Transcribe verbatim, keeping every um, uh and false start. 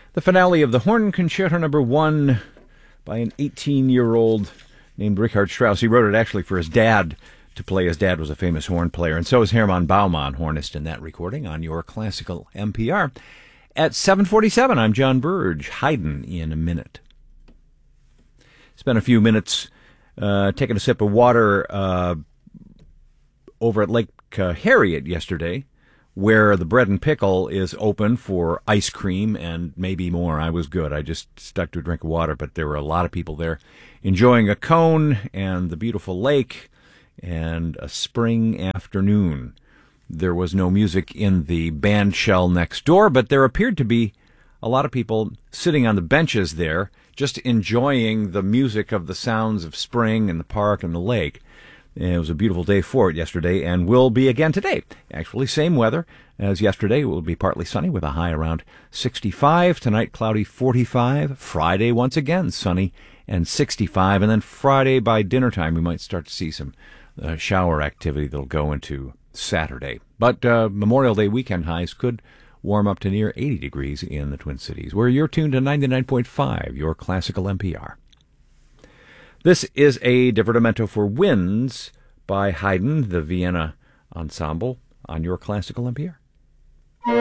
The finale of the Horn Concerto Number One by an eighteen-year-old named Richard Strauss. He wrote it actually for his dad to play. His dad was a famous horn player, and so is Hermann Baumann, hornist in that recording on your classical N P R. At seven forty-seven, I'm John Burge. Haydn in a minute. Spent a few minutes uh, taking a sip of water uh, over at Lake uh, Harriet yesterday, where the Bread and Pickle is open for ice cream and maybe more. I was good. I just stuck to a drink of water, but there were a lot of people there enjoying a cone and the beautiful lake and a spring afternoon. There was no music in the band shell next door, but there appeared to be a lot of people sitting on the benches there, just enjoying the music of the sounds of spring and the park and the lake. And it was a beautiful day for it yesterday, and will be again today. Actually, same weather as yesterday. It will be partly sunny with a high around sixty-five. Tonight, cloudy, forty-five. Friday, once again, sunny and sixty-five. And then Friday, by dinner time, we might start to see some uh, shower activity that'll go into Saturday. But uh, Memorial Day weekend highs could warm up to near eighty degrees in the Twin Cities, where you're tuned to ninety-nine point five, your classical N P R. This is a divertimento for winds by Haydn, the Vienna Ensemble, on your classical N P R.